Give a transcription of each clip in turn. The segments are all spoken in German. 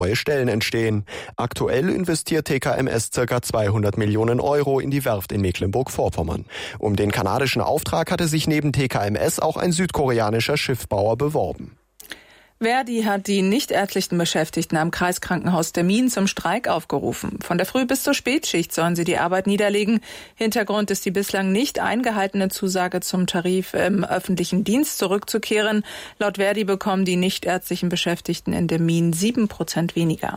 neue Stellen entstehen. Aktuell investiert TKMS ca. 200 Millionen Euro in die Werft in Mecklenburg-Vorpommern. Um den kanadischen Auftrag hatte sich neben TKMS auch ein südkoreanischer Schiffbauer beworben. Verdi hat die nichtärztlichen Beschäftigten am Kreiskrankenhaus Demmin zum Streik aufgerufen. Von der Früh- bis zur Spätschicht sollen sie die Arbeit niederlegen. Hintergrund ist die bislang nicht eingehaltene Zusage zum Tarif im öffentlichen Dienst zurückzukehren. Laut Verdi bekommen die nichtärztlichen Beschäftigten in Demmin 7% weniger.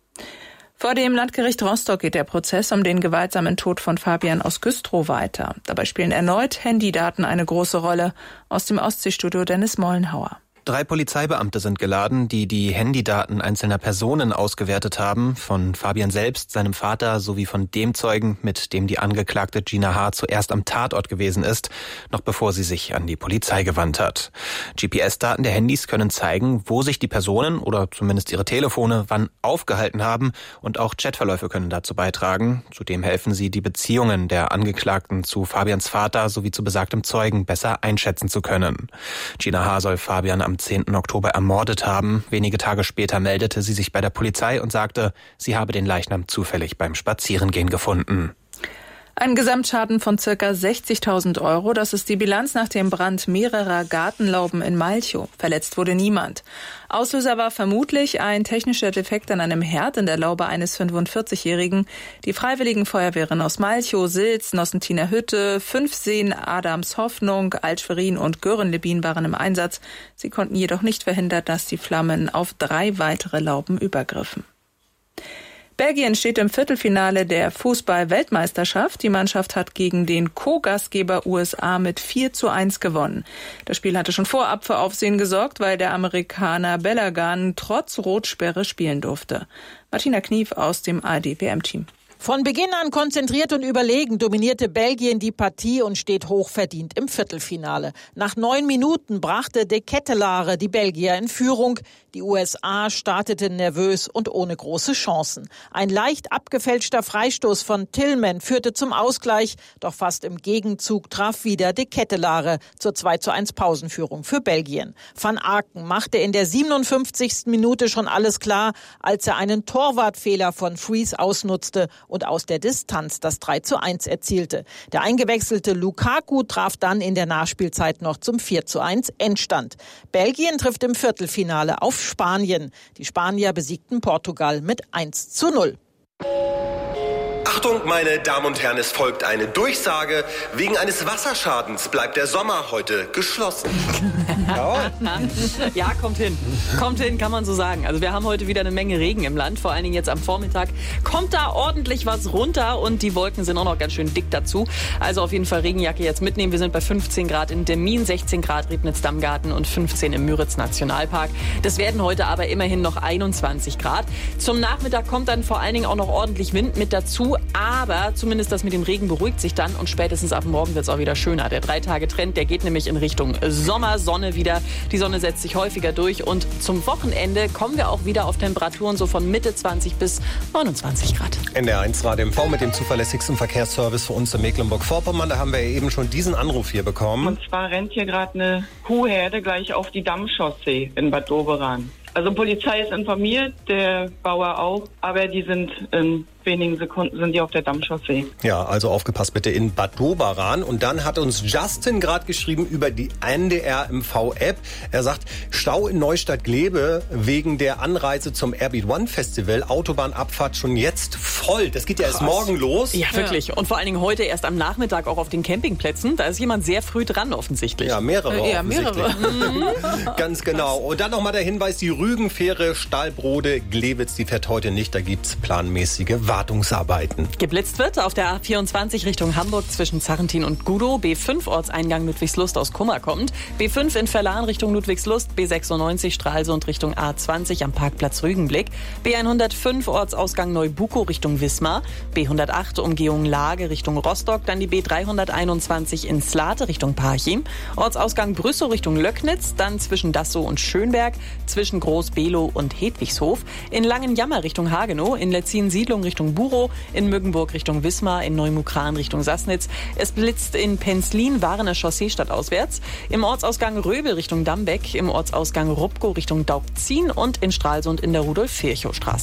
Vor dem Landgericht Rostock geht der Prozess um den gewaltsamen Tod von Fabian aus Güstrow weiter. Dabei spielen erneut Handydaten eine große Rolle. Aus dem Ostseestudio Dennis Mollenhauer. 3 Polizeibeamte sind geladen, die die Handydaten einzelner Personen ausgewertet haben. Von Fabian selbst, seinem Vater sowie von dem Zeugen, mit dem die Angeklagte Gina H. zuerst am Tatort gewesen ist, noch bevor sie sich an die Polizei gewandt hat. GPS-Daten der Handys können zeigen, wo sich die Personen oder zumindest ihre Telefone wann aufgehalten haben, und auch Chatverläufe können dazu beitragen. Zudem helfen sie, die Beziehungen der Angeklagten zu Fabians Vater sowie zu besagtem Zeugen besser einschätzen zu können. Gina H. soll Fabian am 10. Oktober ermordet haben. Wenige Tage später meldete sie sich bei der Polizei und sagte, sie habe den Leichnam zufällig beim Spazierengehen gefunden. Ein Gesamtschaden von ca. 60.000 Euro, das ist die Bilanz nach dem Brand mehrerer Gartenlauben in Malchow. Verletzt wurde niemand. Auslöser war vermutlich ein technischer Defekt an einem Herd in der Laube eines 45-Jährigen. Die Freiwilligen Feuerwehren aus Malchow, Silz, Nossentiner Hütte, Fünfseen, Adams Hoffnung, Altschwerin und Görenlebin waren im Einsatz. Sie konnten jedoch nicht verhindern, dass die Flammen auf 3 weitere Lauben übergriffen. Belgien steht im Viertelfinale der Fußball-Weltmeisterschaft. Die Mannschaft hat gegen den Co-Gastgeber USA mit 4:1 gewonnen. Das Spiel hatte schon vorab für Aufsehen gesorgt, weil der Amerikaner Balogun trotz Rotsperre spielen durfte. Martina Knief aus dem ARD-WM-Team. Von Beginn an konzentriert und überlegen dominierte Belgien die Partie und steht hochverdient im Viertelfinale. Nach 9 Minuten brachte De Ketelaere die Belgier in Führung. Die USA starteten nervös und ohne große Chancen. Ein leicht abgefälschter Freistoß von Tillman führte zum Ausgleich, doch fast im Gegenzug traf wieder De Ketelaere zur 2:1 Pausenführung für Belgien. Van Aken machte in der 57. Minute schon alles klar, als er einen Torwartfehler von Fries ausnutzte und aus der Distanz das 3:1 erzielte. Der eingewechselte Lukaku traf dann in der Nachspielzeit noch zum 4:1 Endstand. Belgien trifft im Viertelfinale auf Spanien. Die Spanier besiegten Portugal mit 1:0. Achtung, meine Damen und Herren, es folgt eine Durchsage. Wegen eines Wasserschadens bleibt der Sommer heute geschlossen. Ja, kommt hin. Kommt hin, kann man so sagen. Also wir haben heute wieder eine Menge Regen im Land. Vor allen Dingen jetzt am Vormittag kommt da ordentlich was runter und die Wolken sind auch noch ganz schön dick dazu. Also auf jeden Fall Regenjacke jetzt mitnehmen. Wir sind bei 15 Grad in Demmin, 16 Grad Ribnitz-Dammgarten und 15 im Müritz-Nationalpark. Das werden heute aber immerhin noch 21 Grad. Zum Nachmittag kommt dann vor allen Dingen auch noch ordentlich Wind mit dazu. Aber zumindest das mit dem Regen beruhigt sich dann und spätestens ab morgen wird es auch wieder schöner. Der 3-Tage-Trend, der geht nämlich in Richtung Sommer, Sonne wieder. Die Sonne setzt sich häufiger durch und zum Wochenende kommen wir auch wieder auf Temperaturen so von Mitte 20 bis 29 Grad. NDR1 Radio MV mit dem zuverlässigsten Verkehrsservice für uns in Mecklenburg-Vorpommern. Da haben wir eben schon diesen Anruf hier bekommen. Und zwar rennt hier gerade eine Kuhherde gleich auf die Dammchaussee in Bad Doberan. Also Polizei ist informiert, der Bauer auch, aber die sind in wenigen Sekunden sind die auf der Dammchaussee. Ja, also aufgepasst bitte in Bad Doberan. Und dann hat uns Justin gerade geschrieben über die NDR MV-App. Er sagt, Stau in Neustadt-Glebe wegen der Anreise zum Airbeat One Festival. Autobahnabfahrt schon jetzt voll. Das geht ja erst morgen los. Ja, wirklich. Und vor allen Dingen heute erst am Nachmittag auch auf den Campingplätzen. Da ist jemand sehr früh dran offensichtlich. Ja, mehrere offensichtlich. Mehrere. Ganz genau. Und dann nochmal der Hinweis, die Rügenfähre Stahlbrode Glewitz, die fährt heute nicht. Da gibt's planmäßige Wartungsarbeiten. Geblitzt wird auf der A24 Richtung Hamburg zwischen Zarrentin und Gudow. B5 Ortseingang Ludwigslust aus Kummer kommt. B5 in Verlan Richtung Ludwigslust. B96 Stralsund Richtung A20 am Parkplatz Rügenblick. B105 Ortsausgang Neubukow Richtung Wismar. B108 Umgehung Lage Richtung Rostock. Dann die B321 in Slate Richtung Parchim. Ortsausgang Brüssow Richtung Löcknitz. Dann zwischen Dassow und Schönberg. Zwischen Groß-Below und Hedwigshof. In Langenjammer Richtung Hagenow. In Letzin-Siedlung Richtung Burow, in Müggenburg Richtung Wismar, in Neumukran Richtung Sassnitz. Es blitzt in Penzlin, Warener Chaussee stadtauswärts, im Ortsausgang Röbel Richtung Dambeck, im Ortsausgang Rupkow Richtung Daubzin und in Stralsund in der Rudolf-Virchow-Straße.